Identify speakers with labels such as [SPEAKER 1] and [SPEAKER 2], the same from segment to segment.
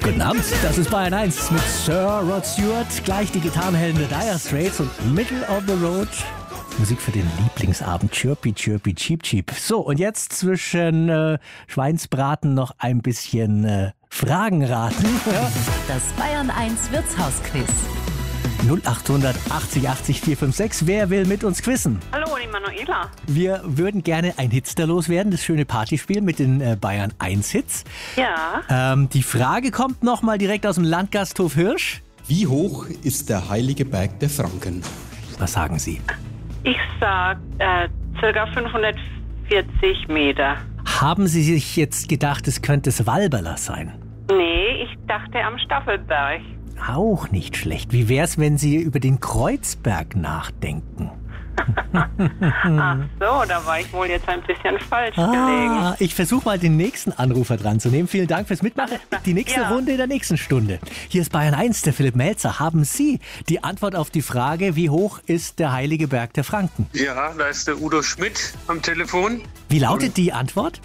[SPEAKER 1] Guten Abend, das ist Bayern 1 mit Sir Rod Stewart, gleich die Gitarrenhelden der Dire Straits und Middle of the Road. Musik für den Lieblingsabend, Chirpy, Chirpy, Cheep, Cheep. So, und jetzt zwischen Schweinsbraten noch ein bisschen Fragen raten.
[SPEAKER 2] Das Bayern 1 Wirtshausquiz.
[SPEAKER 1] 0800 80 80 456. Wer will mit uns quizzen?
[SPEAKER 3] Hallo, die Manuela.
[SPEAKER 1] Wir würden gerne ein Hitster loswerden, das schöne Partyspiel mit den Bayern 1 Hits.
[SPEAKER 3] Ja.
[SPEAKER 1] Die Frage kommt nochmal direkt aus dem Landgasthof Hirsch.
[SPEAKER 4] Wie hoch ist der heilige Berg der Franken?
[SPEAKER 1] Was sagen Sie?
[SPEAKER 3] Ich sag circa 540 Meter.
[SPEAKER 1] Haben Sie sich jetzt gedacht, es könnte das Walberla sein?
[SPEAKER 3] Nee, ich dachte am Staffelberg.
[SPEAKER 1] Auch nicht schlecht. Wie wär's, wenn Sie über den Kreuzberg nachdenken?
[SPEAKER 3] Ach so, da war ich wohl jetzt ein bisschen falsch gelegen.
[SPEAKER 1] Ich versuche mal den nächsten Anrufer dran zu nehmen. Vielen Dank fürs Mitmachen. Die nächste Runde in der nächsten Stunde. Hier ist Bayern 1, der Philipp Melzer. Haben Sie die Antwort auf die Frage, wie hoch ist der heilige Berg der Franken?
[SPEAKER 5] Ja, da ist der Udo Schmidt am Telefon.
[SPEAKER 1] Wie lautet die Antwort?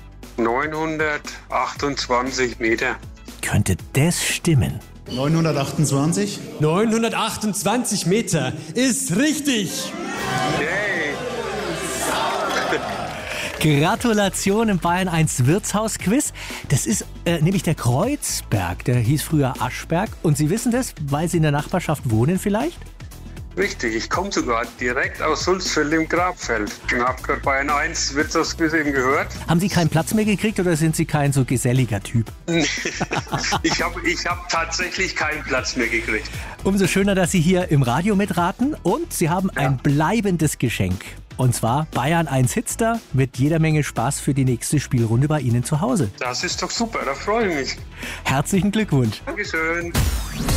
[SPEAKER 5] 928 Meter.
[SPEAKER 1] Könnte das stimmen?
[SPEAKER 6] 928?
[SPEAKER 7] 928 Meter ist richtig.
[SPEAKER 5] Yay!
[SPEAKER 1] Gratulation im Bayern 1 Wirtshausquiz. Das ist nämlich der Kreuzberg, der hieß früher Aschberg. Und Sie wissen das, weil Sie in der Nachbarschaft wohnen vielleicht?
[SPEAKER 5] Richtig, ich komme sogar direkt aus Sulzfeld im Grabfeld. Und habe gerade Bayern 1 Wirtshausquiz eben gehört.
[SPEAKER 1] Haben Sie keinen Platz mehr gekriegt oder sind Sie kein so geselliger Typ?
[SPEAKER 5] Ich hab tatsächlich keinen Platz mehr gekriegt.
[SPEAKER 1] Umso schöner, dass Sie hier im Radio mitraten und Sie haben ein bleibendes Geschenk. Und zwar Bayern 1 Hitster mit jeder Menge Spaß für die nächste Spielrunde bei Ihnen zu Hause.
[SPEAKER 5] Das ist doch super, da freue ich mich.
[SPEAKER 1] Herzlichen Glückwunsch.
[SPEAKER 5] Dankeschön.